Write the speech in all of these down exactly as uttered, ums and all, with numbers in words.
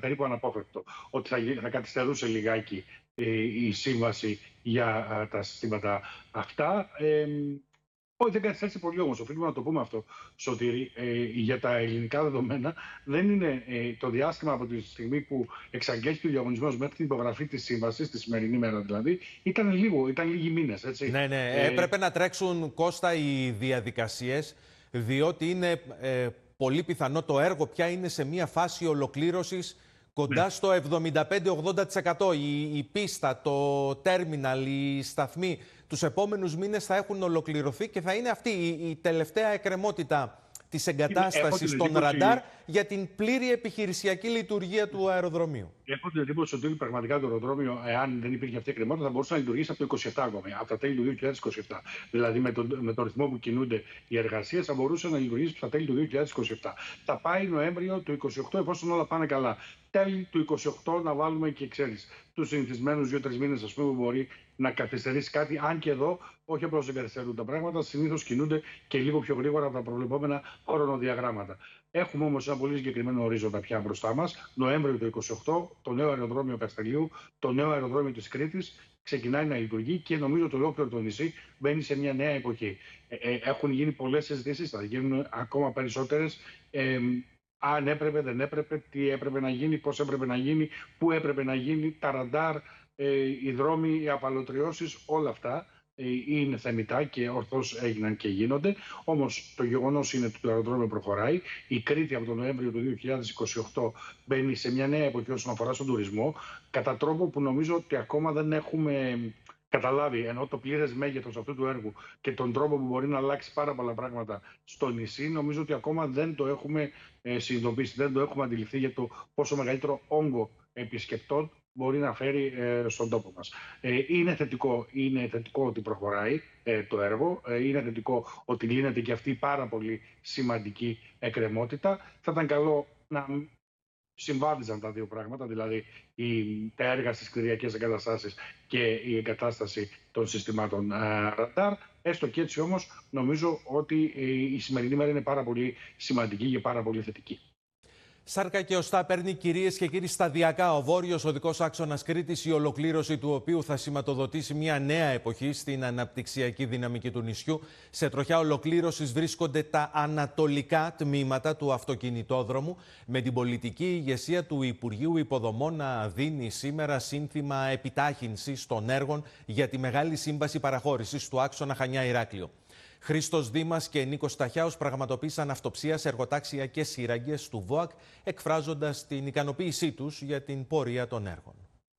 περίπου αναπόφευκτο ότι θα, θα καθυστερούσε λιγάκι ε, η σύμβαση για ε, τα συστήματα αυτά. Ε, Όχι, δεν καθυστέρησε πολύ όμως. Οφείλουμε να το πούμε αυτό, Σωτήρη. Ε, για τα ελληνικά δεδομένα, δεν είναι ε, το διάστημα από τη στιγμή που εξαγγέλθηκε ο διαγωνισμός μέχρι την υπογραφή της σύμβασης, τη σημερινή μέρα δηλαδή, ήταν λίγο, ήταν λίγοι μήνες. Έτσι. Ναι, ναι. Ε, Έπρεπε να τρέξουν, Κώστα, οι διαδικασίες, διότι είναι ε, πολύ πιθανό το έργο πια είναι σε μια φάση ολοκλήρωσης κοντά στο εβδομήντα πέντε με ογδόντα τοις εκατό. Η, η πίστα, το τέρμιναλ, οι σταθμοί τους επόμενους μήνες θα έχουν ολοκληρωθεί και θα είναι αυτή η, η τελευταία εκκρεμότητα της εγκατάστασης των ραντάρ για την πλήρη επιχειρησιακή λειτουργία του αεροδρομίου. Έχω την εντύπωση ότι πραγματικά το αεροδρόμιο, εάν δεν υπήρχε αυτή η εκκρεμότητα, θα μπορούσε να λειτουργήσει από το είκοσι επτά ακόμη, από τα τέλη του δύο χιλιάδες είκοσι επτά. Δηλαδή, με τον με το ρυθμό που κινούνται οι εργασίες, θα μπορούσε να λειτουργήσει από τα τέλη του δύο χιλιάδες είκοσι επτά. Θα πάει Νοέμβριο του είκοσι οκτώ, εφόσον όλα πάνε καλά. Τέλη του είκοσι οκτώ να βάλουμε και, ξέρεις, τους συνηθισμένους δύο-τρεις μήνες, ας πούμε, που μπορεί να καθυστερήσει κάτι. Αν και εδώ, όχι απλώς δεν καθυστερούν τα πράγματα, συνήθως κινούνται και λίγο πιο γρήγορα από τα προβλεπόμενα χρονοδιαγράμματα. Έχουμε όμως ένα πολύ συγκεκριμένο ορίζοντα πια μπροστά μας. Νοέμβριο του είκοσι οκτώ, το νέο αεροδρόμιο Καστελίου, το νέο αεροδρόμιο της Κρήτης ξεκινάει να λειτουργεί και νομίζω ότι ολόκληρο το νησί μπαίνει σε μια νέα εποχή. Ε, ε, έχουν γίνει πολλές συζητήσεις, θα γίνουν ακόμα περισσότερες. Ε, αν έπρεπε, δεν έπρεπε, τι έπρεπε να γίνει, πώς έπρεπε να γίνει, πού έπρεπε να γίνει, τα ραντάρ, ε, οι δρόμοι, οι απαλωτριώσεις, όλα αυτά ε, είναι θεμιτά και ορθώς έγιναν και γίνονται. Όμως το γεγονός είναι ότι το αεροδρόμιο προχωράει. Η Κρήτη από τον Νοέμβριο του δύο χιλιάδες είκοσι οκτώ μπαίνει σε μια νέα εποχή όσον αφορά στον τουρισμό, κατά τρόπο που νομίζω ότι ακόμα δεν έχουμε καταλάβει, ενώ το πλήρες μέγεθος αυτού του έργου και τον τρόπο που μπορεί να αλλάξει πάρα πολλά πράγματα στο νησί, νομίζω ότι ακόμα δεν το έχουμε ε, συνειδητοποιήσει, δεν το έχουμε αντιληφθεί για το πόσο μεγαλύτερο όγκο επισκεπτών μπορεί να φέρει ε, στον τόπο μας. Ε, είναι, θετικό, είναι θετικό ότι προχωράει ε, το έργο, ε, είναι θετικό ότι λύνεται και αυτή η πάρα πολύ σημαντική εκκρεμότητα. Θα ήταν καλό να συμβάδιζαν τα δύο πράγματα, δηλαδή η, τα έργα στις κτηριακές εγκαταστάσεις και η εγκατάσταση των συστημάτων ε, ραντάρ. Έστω και έτσι όμως νομίζω ότι ε, η σημερινή μέρα είναι πάρα πολύ σημαντική και πάρα πολύ θετική. Σάρκα και οστά παίρνει, κυρίες και κύριοι, σταδιακά ο βόρειος οδικός άξονας Κρήτης, η ολοκλήρωση του οποίου θα σηματοδοτήσει μια νέα εποχή στην αναπτυξιακή δυναμική του νησιού. Σε τροχιά ολοκλήρωσης βρίσκονται τα ανατολικά τμήματα του αυτοκινητόδρομου, με την πολιτική ηγεσία του Υπουργείου Υποδομών να δίνει σήμερα σύνθημα επιτάχυνσης των έργων για τη μεγάλη σύμβαση παραχώρησης του άξονα Χανιά-Ηράκλειο. Χρήστος Δήμας και Νίκος Ταχιάος πραγματοποίησαν αυτοψία σε εργοτάξια και σύραγγες του ΒΟΑΚ, εκφράζοντας την ικανοποίησή τους για την πορεία των έργων.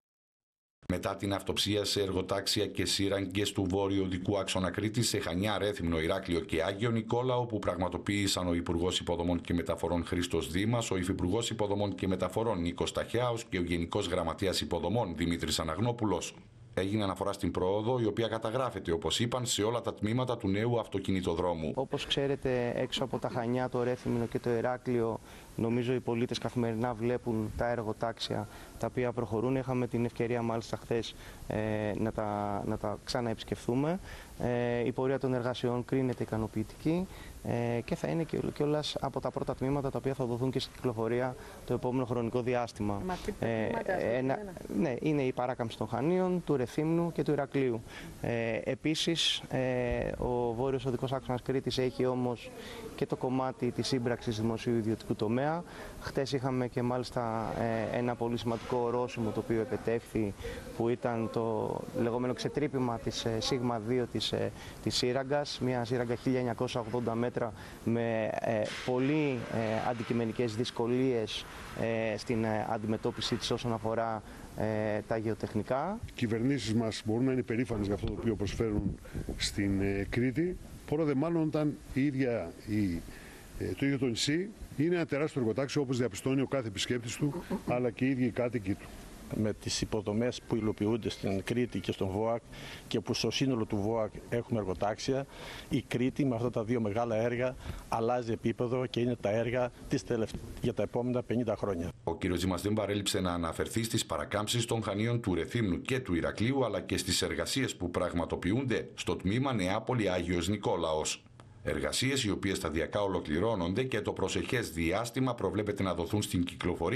Μετά την αυτοψία σε εργοτάξια και σύραγγες του βόρειου οδικού άξονα Κρήτης σε Χανιά, Ρέθυμνο, Ηράκλειο και Άγιο Νικόλαο, όπου πραγματοποίησαν ο Υπουργός Υποδομών και Μεταφορών Χρήστος Δήμας, ο Υφυπουργός Υποδομών και Μεταφορών Νίκος Ταχιάος και ο Γενικός Γραμματέας Υποδομών Δημήτρης Αναγνόπουλος. Έγινε αναφορά στην πρόοδο, η οποία καταγράφεται, όπως είπαν, σε όλα τα τμήματα του νέου αυτοκινητοδρόμου. Όπως ξέρετε, έξω από τα Χανιά, το Ρέθυμνο και το Ηράκλειο, νομίζω οι πολίτες καθημερινά βλέπουν τα εργοτάξια τα οποία προχωρούν. Είχαμε την ευκαιρία μάλιστα χθες ε, να, τα, να τα ξαναεπισκεφθούμε. Ε, η πορεία των εργασιών κρίνεται ικανοποιητική ε, και θα είναι και κιόλας από τα πρώτα τμήματα τα οποία θα δοθούν και στην κυκλοφορία το επόμενο χρονικό διάστημα. Μα τι ε, ένα, ναι, είναι η παράκαμψη των Χανίων, του Ρεθύμνου και του Ηρακλείου. Ε, επίσης, ε, ο βόρειος οδικός άξονας Κρήτης έχει όμως και το κομμάτι της σύμπραξης δημοσίου ιδιωτικού τομέα. Χτες είχαμε και μάλιστα ε, ένα πολύ σημαντικό ορόσημο το οποίο επετεύχθη, που ήταν το λεγόμενο ξετρύπημα της ε, Σίγμα δύο της, ε, της σύραγγας, μια σύραγγα χίλια εννιακόσια ογδόντα μέτρα με ε, πολύ ε, αντικειμενικές δυσκολίες ε, στην ε, αντιμετώπιση της όσον αφορά ε, τα γεωτεχνικά. Οι κυβερνήσεις μας μπορούν να είναι περήφανες για αυτό το οποίο προσφέρουν στην ε, Κρήτη. Πόρο δε μάλλον όταν η ίδια, η, ε, το ίδιο το νησί είναι ένα τεράστιο εργοτάξιο, όπως διαπιστώνει ο κάθε επισκέπτης του, αλλά και οι ίδιοι οι κάτοικοι του. Με τις υποδομές που υλοποιούνται στην Κρήτη και στον ΒΟΑΚ και που στο σύνολο του ΒΟΑΚ έχουμε εργοτάξια, η Κρήτη με αυτά τα δύο μεγάλα έργα αλλάζει επίπεδο και είναι τα έργα της τελευταίας για τα επόμενα πενήντα χρόνια. Ο κ. Δήμας δεν παρέλειψε να αναφερθεί στις παρακάμψεις των Χανίων του Ρεθύμνου και του Ηρακλείου, αλλά και στις εργασίες που πραγματοποιούνται στο τμήμα Νεάπολη-Άγιος Νικόλαος. Εργασίες οι οποίες σταδιακά ολοκληρώνονται και το προσεχές διάστημα προβλέπεται να δοθούν στην κυκλοφορία